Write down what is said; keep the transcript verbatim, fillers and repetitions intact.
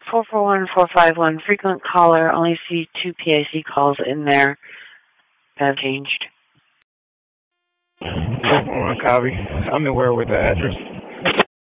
four four one, four five one, frequent caller. Only see two P I C calls in there that have changed. four four one, copy. I'm aware with the address.